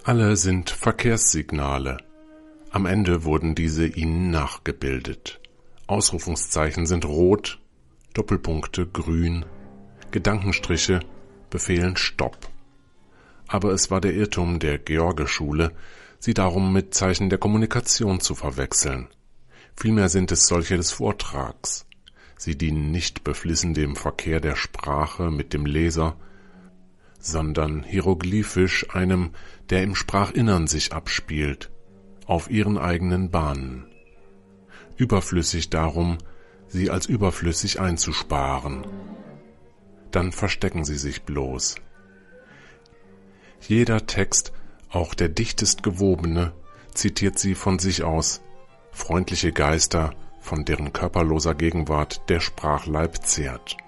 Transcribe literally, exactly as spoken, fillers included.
Alle sind Verkehrssignale. Am Ende wurden diese ihnen nachgebildet. Ausrufungszeichen sind rot, Doppelpunkte grün, Gedankenstriche befehlen Stopp. Aber es war der Irrtum der Georgeschule, sie darum mit Zeichen der Kommunikation zu verwechseln. Vielmehr sind es solche des Vortrags. Sie dienen nicht beflissen dem Verkehr der Sprache mit dem Leser, sondern hieroglyphisch einem, der im Sprachinnern sich abspielt, auf ihren eigenen Bahnen. Überflüssig darum, sie als überflüssig einzusparen. Dann verstecken sie sich bloß. Jeder Text, auch der dichtest gewobene, zitiert sie von sich aus, freundliche Geister, von deren körperloser Gegenwart der Sprachleib zehrt.